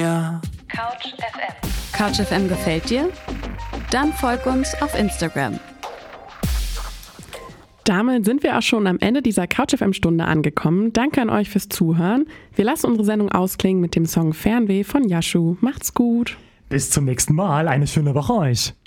mir. Couch FM. Couch FM gefällt dir? Dann folg uns auf Instagram. Damit sind wir auch schon am Ende dieser Couch FM Stunde angekommen. Danke an euch fürs Zuhören. Wir lassen unsere Sendung ausklingen mit dem Song Fernweh von Yashu. Macht's gut. Bis zum nächsten Mal. Eine schöne Woche euch.